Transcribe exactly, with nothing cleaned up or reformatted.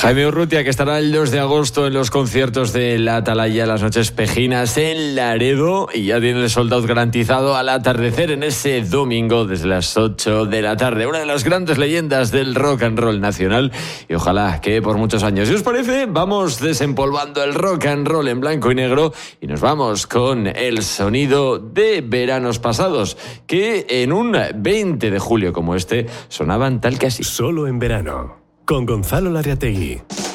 Jaime Urrutia, que estará el dos de agosto en los conciertos de la Atalaya, las noches pejinas en Laredo, y ya tiene el sold out garantizado al atardecer en ese domingo desde las ocho de la tarde. Una de las grandes leyendas del rock and roll nacional, y ojalá que por muchos años. Si os parece, vamos desempolvando el rock and roll en blanco y negro y nos vamos con el sonido de veranos pasados, que en un veinte de julio como este sonaban tal que así. Solo en verano, con Gonzalo Larrategui.